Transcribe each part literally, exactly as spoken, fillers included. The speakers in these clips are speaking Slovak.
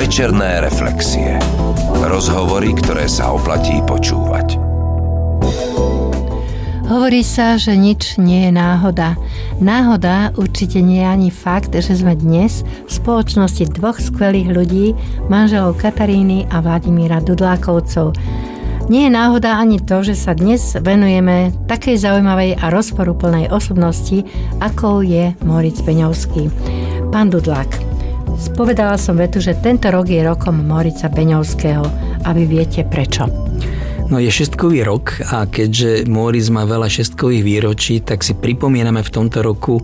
Večerné reflexie. Rozhovory, ktoré sa oplatí počúvať. Hovorí sa, že nič nie je náhoda. Náhoda určite nie je ani fakt, že sme dnes v spoločnosti dvoch skvelých ľudí, manželov Kataríny a Vladimíra Dudlákovcov. Nie je náhoda ani to, že sa dnes venujeme takej zaujímavej a rozporuplnej osobnosti, akou je Moritz Beňovský. Pán Dudlák, spovedala som vetu, že tento rok je rokom Moritza Beňovského a vy viete prečo. No je šestkový rok a keďže Moritz má veľa šestkových výročí, tak si pripomíname v tomto roku e,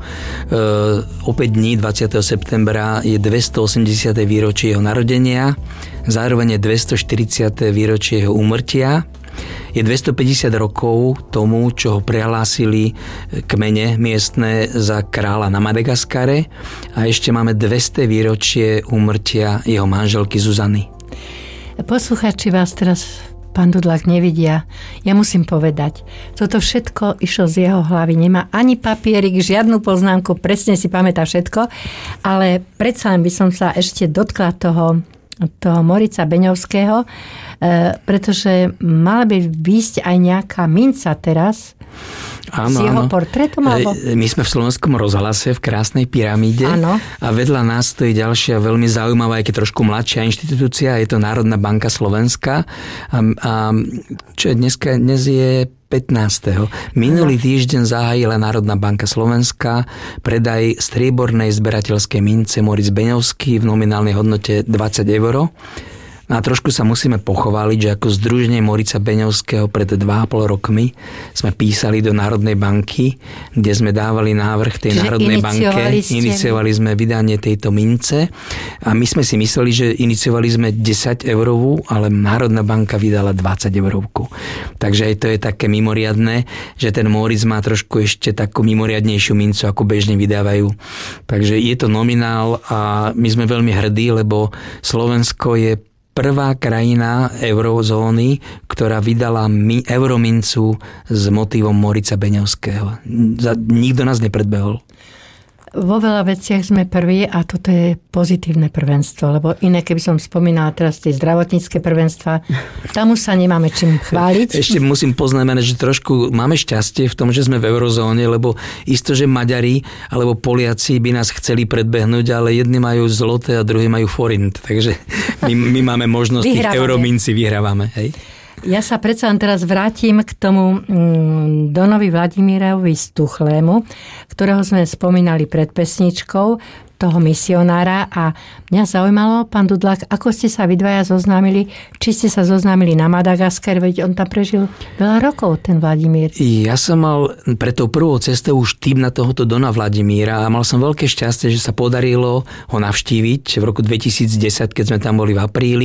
opäť dní dvadsiateho septembra je dvestoosemdesiate výročie jeho narodenia, zároveň je dvestoštyridsiate výročie jeho úmrtia. Je dvestopäťdesiat rokov tomu, čo ho prehlásili kmene miestne za kráľa na Madagaskare a ešte máme dvesto výročie úmrtia jeho manželky Zuzany. Poslucháči vás teraz, pán Dudlák, nevidia. Ja musím povedať, toto všetko išlo z jeho hlavy. Nemá ani papierik, žiadnu poznámku, presne si pamätá všetko, ale predsa len by som sa ešte dotkla toho, toho Moritza Beňovského, pretože mala by výjsť aj nejaká minca teraz áno, s jeho áno. portrétom? Alebo? My sme v Slovenskom rozhlase v krásnej pyramíde áno. a vedľa nás stojí ďalšia veľmi zaujímavá, aj keď trošku mladšia inštitúcia, je to Národná banka Slovenska a, a čo je dneska, dnes je pätnásteho Minulý týždeň zahájila Národná banka Slovenska predaj striebornej zberateľskej mince Moritz Beňovský v nominálnej hodnote dvadsať eur. A trošku sa musíme pochváliť, že ako Združenie Moritza Beňovského pred dva a pol rokmi sme písali do Národnej banky, kde sme dávali návrh tej Čiže Národnej banke. Ste... Iniciovali sme vydanie tejto mince a my sme si mysleli, že iniciovali sme desať eurovú, ale Národná banka vydala dvadsať eurovku. Takže aj to je také mimoriadne, že ten Moritz má trošku ešte takú mimoriadnejšiu mincu, ako bežne vydávajú. Takže je to nominál a my sme veľmi hrdí, lebo Slovensko je prvá krajina eurozóny, ktorá vydala mi, euromincu s motívom Moritza Beňovského. Nikto nás nepredbehol. Vo veľa veciach sme prví a toto je pozitívne prvenstvo, lebo iné, keby som spomínala teraz tie zdravotnícke prvenstva, tam už sa nemáme čím chváliť. Ešte musím poznamenať, že trošku máme šťastie v tom, že sme v eurozóne, lebo isto, že Maďari alebo Poliaci by nás chceli predbehnúť, ale jedni majú zloté a druhí majú forint, takže my, my máme možnosť tých eurominci vyhrávame. Hej? Ja sa predsa len teraz vrátim k tomu Donovi Vladimírovi Stuchlému, ktorého sme spomínali pred pesničkou, toho misionára a mňa zaujímalo, pán Dudlák, ako ste sa vy dvaja zoznámili, či ste sa zoznámili na Madagaskare, veď on tam prežil veľa rokov, ten Vladimír. Ja som mal pre tou prvou cestou už tým na tohoto Dona Vladimíra a mal som veľké šťastie, že sa podarilo ho navštíviť v roku dvetisícdesať, keď sme tam boli v apríli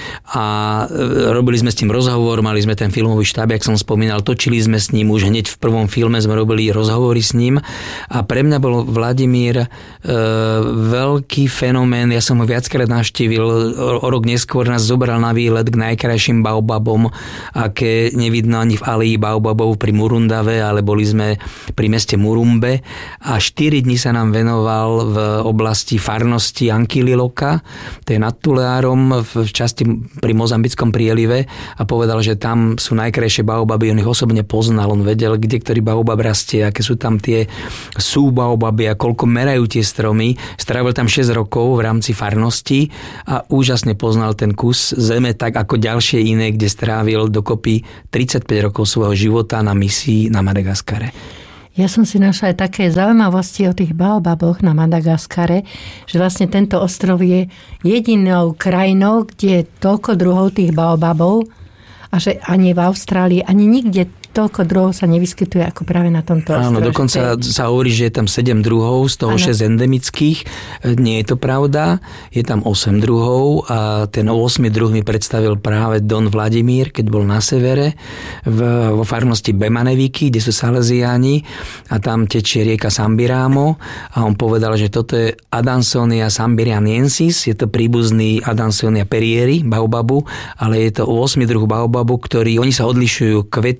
a robili sme s tým rozhovor, mali sme ten filmový štáb, jak som spomínal, točili sme s ním už hneď v prvom filme, sme robili rozhovory s ním a pre mňa bol Vladimír e, veľký fenomén, ja som ho viackrát navštívil, o rok neskôr nás zobral na výlet k najkrajším baobabom, aké nevidno ani v alei baobabov pri Murundave, ale boli sme pri meste Murumbe a štyri dni sa nám venoval v oblasti farnosti Ankililoka, to je nad Tuleárom v časti pri Mozambickom prielive a povedal, že tam sú najkrajšie baobaby, on ich osobne poznal, on vedel, kde ktorý baobab rastie, aké sú tam tie sú baobaby a koľko merajú tie stromy. Strávil tam šesť rokov v rámci farnosti a úžasne poznal ten kus zeme, tak ako ďalšie iné, kde strávil dokopy tridsaťpäť rokov svojho života na misii na Madagaskare. Ja som si našla aj také zaujímavosti o tých baobaboch na Madagaskare, že vlastne tento ostrov je jedinou krajinou, kde je toľko druhov tých baobabov a že ani v Austrálii, ani nikde toľko druhov sa nevyskytuje ako práve na tomto ostrove. Áno, dokonca sa hovorí, že je tam sedem druhov, z toho šesť endemických. Nie je to pravda. Je tam osem druhov a ten ôsmy druh mi predstavil práve Don Vladimír, keď bol na severe v, vo farnosti Bemanevíky, kde sú Salesiáni a tam tečie rieka Sambirámo a on povedal, že toto je Adansonia sambirianiensis, je to príbuzný Adansonia perieri, baobabu, ale je to ôsmy druh baobabu, ktorý, oni sa odlišujú kvetmi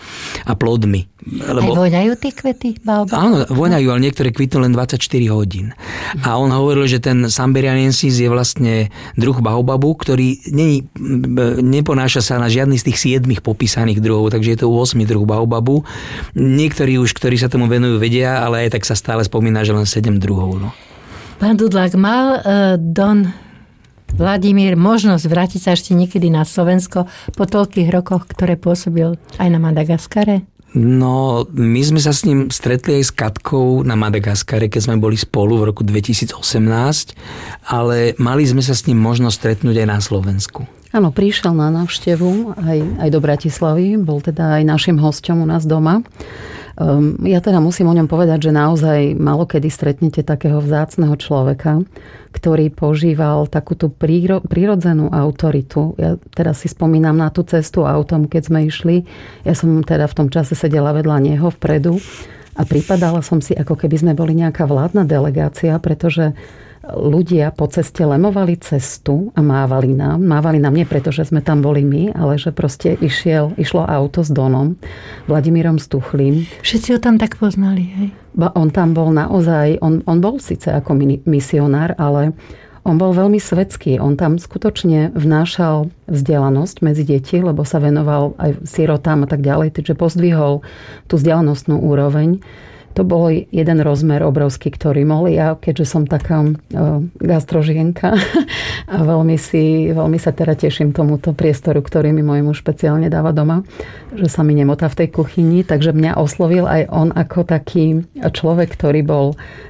a plodmi. Lebo... Aj voňajú tie kvety baobab? Áno, voňajú, ale niektoré kvitnú len dvadsaťštyri hodín. A on hovoril, že ten Samberianensis je vlastne druh baobabu, ktorý nie, neponáša sa na žiadny z tých siedmých popísaných druhov, takže je to ôsmy druh baobabu. Niektorí už, ktorí sa tomu venujú, vedia, ale aj tak sa stále spomína, že len sedem druhov. No. Pán Dudlák, mal uh, Don Vladimír možnosť vrátiť sa ešte niekedy na Slovensko po toľkých rokoch, ktoré pôsobil aj na Madagaskare? No, my sme sa s ním stretli aj s Katkou na Madagaskare, keď sme boli spolu v roku dvetisícosemnásť, ale mali sme sa s ním možnosť stretnúť aj na Slovensku. Áno, prišiel na návštevu aj, aj do Bratislavy, bol teda aj našim hosťom u nás doma. Um, ja teda musím o ňom povedať, že naozaj málo kedy stretnete takého vzácneho človeka, ktorý požíval takúto príro, prírodzenú autoritu. Ja teraz si spomínam na tú cestu autom, keď sme išli. Ja som teda v tom čase sedela vedľa neho vpredu a pripadala som si, ako keby sme boli nejaká vládna delegácia, pretože ľudia po ceste lemovali cestu a mávali nám. Mávali nám nie preto, že sme tam boli my, ale že proste išiel, išlo auto s Donom, Vladimírom Stuchlým. Všetci ho tam tak poznali, hej? Ba, on tam bol naozaj, on, on bol síce ako misionár, ale on bol veľmi svetský. On tam skutočne vnášal vzdelanosť medzi deti, lebo sa venoval aj sirotám a tak ďalej, takže pozdvihol tú vzdelanostnú úroveň. To bol jeden rozmer obrovský, ktorý mohol. Ja, keďže som taká gastrožienka a veľmi, si, veľmi sa teda teším tomuto priestoru, ktorý mi môj muž špeciálne dáva doma, že sa mi nemotá v tej kuchyni, takže mňa oslovil aj on ako taký človek, ktorý bol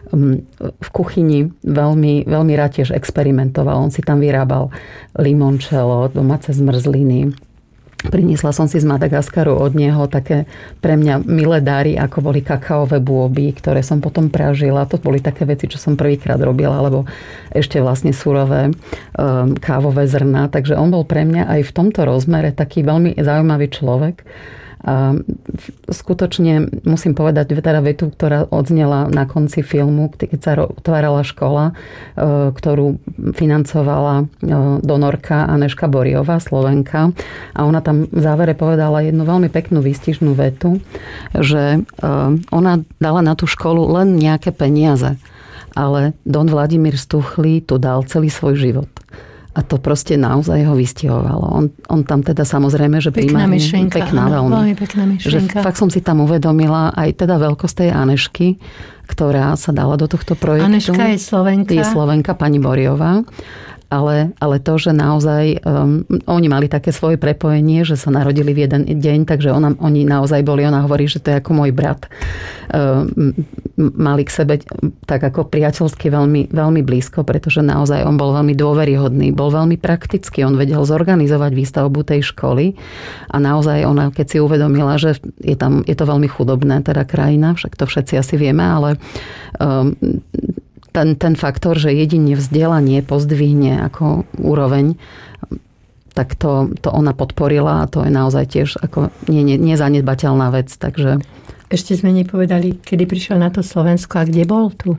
v kuchyni veľmi, veľmi rád tiež experimentoval. On si tam vyrábal limončelo, domáce zmrzliny. Priniesla som si z Madagaskaru od neho také pre mňa milé dary, ako boli kakaové bôby, ktoré som potom pražila. To boli také veci, čo som prvýkrát robila, alebo ešte vlastne surové um, kávové zrná. Takže on bol pre mňa aj v tomto rozmere taký veľmi zaujímavý človek. A skutočne musím povedať teda vetu, ktorá odznela na konci filmu, keď sa otvárala škola, ktorú financovala donorka Anežka Boriová, Slovenka. A ona tam v závere povedala jednu veľmi peknú výstižnú vetu, že ona dala na tú školu len nejaké peniaze, ale Don Vladimír Stuchlý tu dal celý svoj život. A to proste naozaj ho vystihovalo. On, on tam teda samozrejme, že pekná primárne... myšlienka. Pekná, veľmi. Veľmi pekná myšlienka. Že fakt som si tam uvedomila aj teda veľkosť tej Anešky, ktorá sa dala do tohto projektu. Aneška je Slovenka. Je Slovenka, pani Boriová. Ale, ale to, že naozaj um, oni mali také svoje prepojenie, že sa narodili v jeden deň, takže ona, oni naozaj boli, ona hovorí, že to je ako môj brat. Um, mali k sebe tak ako priateľsky veľmi, veľmi blízko, pretože naozaj on bol veľmi dôveryhodný, bol veľmi praktický, on vedel zorganizovať výstavbu tej školy a naozaj ona, keď si uvedomila, že je tam, je to veľmi chudobné, teda krajina, však to všetci asi vieme, ale um, Ten, ten faktor, že jedine vzdelanie pozdvihne ako úroveň, tak to, to ona podporila a to je naozaj tiež ako nie, nie, nezanedbateľná vec. Takže... Ešte sme nepovedali, kedy prišiel na to Slovensko a kde bol tu?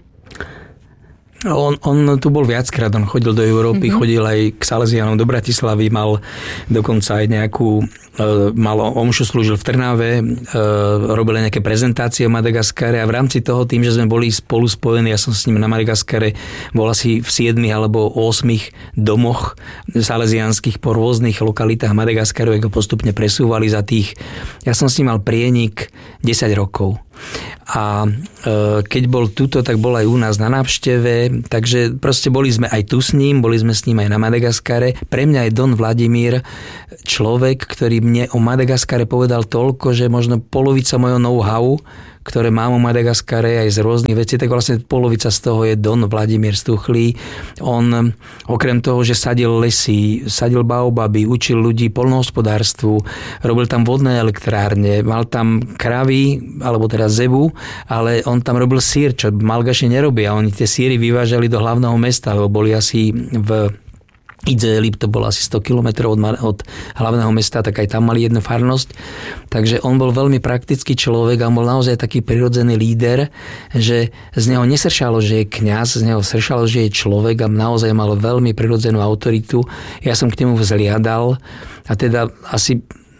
On, on tu bol viackrát, on chodil do Európy, mm-hmm. chodil aj k Salesianom do Bratislavy, mal dokonca aj nejakú, mal omšu, slúžil v Trnave, robil nejaké prezentácie o Madagaskare a v rámci toho, tým, že sme boli spolu spojení, ja som s ním na Madagaskare bol asi v siedmich alebo ôsmich domoch salesianských po rôznych lokalitách Madagaskaru, ako postupne presúvali za tých, ja som s ním mal prienik desať rokov. A e, keď bol tuto, tak bol aj u nás na návšteve, takže proste boli sme aj tu s ním, boli sme s ním aj na Madagaskare. Pre mňa je Don Vladimír človek, ktorý mne o Madagaskare povedal toľko, že možno polovica mojho know-how, ktoré mám o Madagaskare aj z rôznych vecí, tak vlastne polovica z toho je Don Vladimír Stuchlý. On okrem toho, že sadil lesy, sadil baobaby, učil ľudí poľnohospodárstvu, robil tam vodné elektrárne, mal tam kravy, alebo teda zebu, ale on tam robil sír, čo Malgaši nerobia. Oni tie síry vyvážali do hlavného mesta, lebo boli asi v Idzeli, to bolo asi sto kilometrov od, od hlavného mesta, tak aj tam mali jednu farnosť. Takže on bol veľmi praktický človek a on bol naozaj taký prirodzený líder, že z neho nesršalo, že je kňaz, z neho sršalo, že je človek a naozaj mal veľmi prirodzenú autoritu. Ja som k nemu vzliadal a teda asi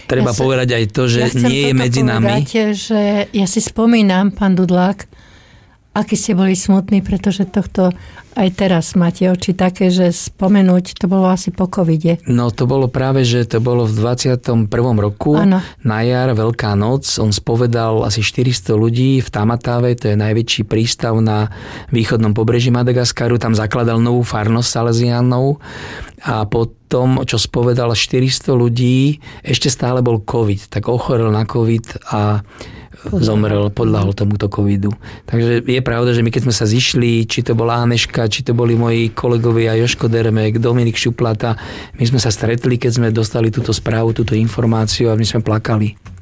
treba ja povedať aj to, že ja nie je medzi nami. Ja že ja si spomínam, pán Dudlák, aký ste boli smutní, pretože tohto aj teraz máte oči také, že spomenúť, to bolo asi po covide. No to bolo práve, že to bolo v dvadsiatom prvom roku, ano. Na jar, Veľká noc. On spovedal asi štyristo ľudí v Tamatave, to je najväčší prístav na východnom pobreží Madagaskaru. Tam zakladal novú farnosť Salesiánov a potom, čo spovedal štyristo ľudí, ešte stále bol covid, tak ochorel na covid a zomrel, podľahol tomuto covidu. Takže je pravda, že my keď sme sa zišli, či to bola Aneška, či to boli moji kolegovia Joško Dermek, Dominik Šuplata, my sme sa stretli, keď sme dostali túto správu, túto informáciu a my sme plakali.